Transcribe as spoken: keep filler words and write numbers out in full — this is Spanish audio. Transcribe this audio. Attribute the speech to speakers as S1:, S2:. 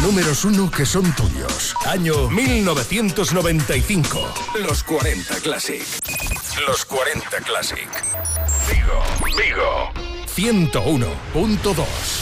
S1: números uno que son tuyos. Año mil novecientos noventa y cinco. Los cuarenta Classic. Los cuarenta Classic. Vigo, Vigo. ciento uno punto dos.